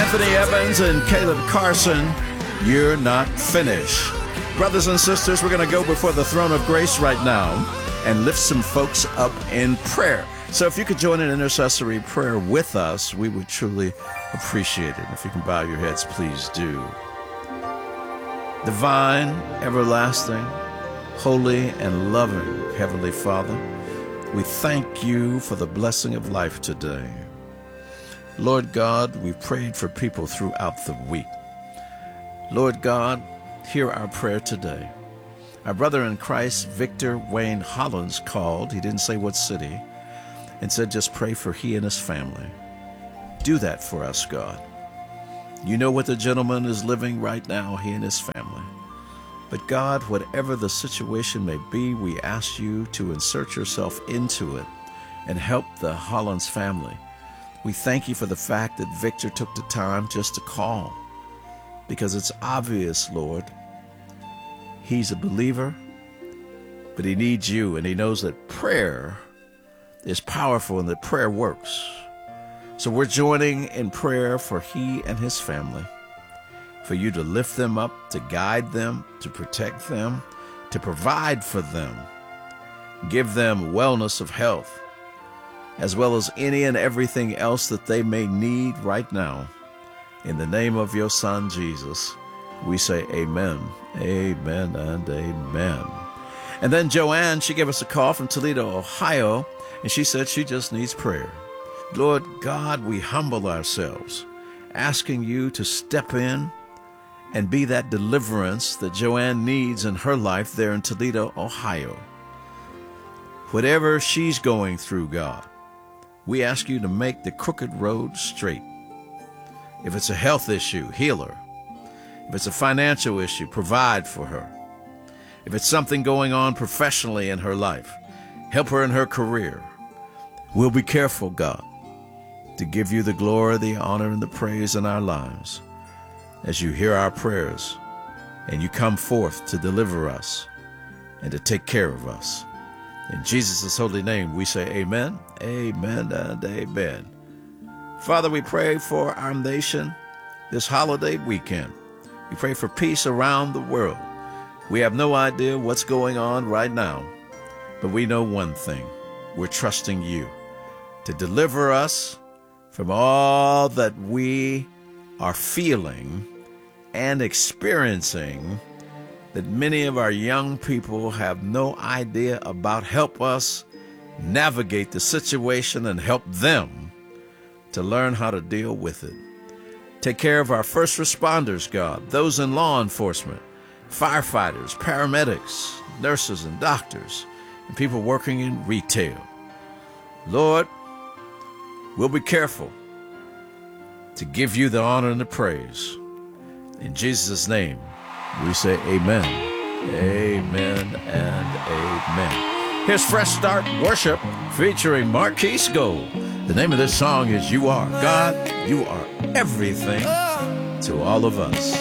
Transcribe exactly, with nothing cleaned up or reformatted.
Anthony Evans and Caleb Carson, you're not finished. Brothers and sisters, we're going to go before the throne of grace right now and lift some folks up in prayer. So if you could join in intercessory prayer with us, we would truly appreciate it. If you can bow your heads, please do. Divine, everlasting, holy, and loving Heavenly Father, we thank you for the blessing of life today. Lord God, we've prayed for people throughout the week. Lord God, hear our prayer today. Our brother in Christ, Victor Wayne Hollins, called. He didn't say what city, and said just pray for he and his family. Do that for us, God. You know what the gentleman is living right now, he and his family. But God, whatever the situation may be, we ask you to insert yourself into it and help the Hollins family. We thank you for the fact that Victor took the time just to call, because it's obvious, Lord, he's a believer, but he needs you, and he knows that prayer is powerful and that prayer works. So we're joining in prayer for he and his family, for you to lift them up, to guide them, to protect them, to provide for them, give them wellness of health, as well as any and everything else that they may need right now. In the name of your Son, Jesus, we say amen, amen, and amen. And then Joanne, she gave us a call from Toledo, Ohio, and she said she just needs prayer. Lord God, we humble ourselves, asking you to step in and be that deliverance that Joanne needs in her life there in Toledo, Ohio. Whatever she's going through, God, we ask you to make the crooked road straight. If it's a health issue, heal her. If it's a financial issue, provide for her. If it's something going on professionally in her life, help her in her career. We'll be careful, God, to give you the glory, the honor, and the praise in our lives as you hear our prayers and you come forth to deliver us and to take care of us. In Jesus' holy name, we say amen, amen, and amen. Father, we pray for our nation this holiday weekend. We pray for peace around the world. We have no idea what's going on right now, but we know one thing. We're trusting you to deliver us from all that we are feeling and experiencing that many of our young people have no idea about. Help us navigate the situation and help them to learn how to deal with it. Take care of our first responders, God, those in law enforcement, firefighters, paramedics, nurses and doctors, and people working in retail. Lord, we'll be careful to give you the honor and the praise. In Jesus' name, we say amen, amen, and amen. Here's Fresh Start Worship featuring Marquise Gold. The name of this song is You Are. God, you are everything to all of us.